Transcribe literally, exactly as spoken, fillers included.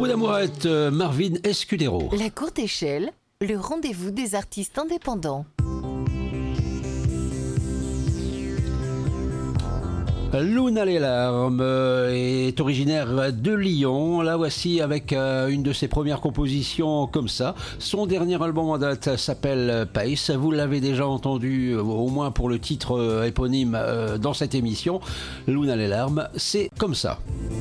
bout d'amourette, Marvin Escudero. La courte échelle, le rendez-vous des artistes indépendants. Luna Les Larmes est originaire de Lyon. La voici avec une de ses premières compositions comme ça. Son dernier album en date s'appelle Pace. Vous l'avez déjà entendu, au moins pour le titre éponyme, dans cette émission. Luna Les Larmes, c'est comme ça.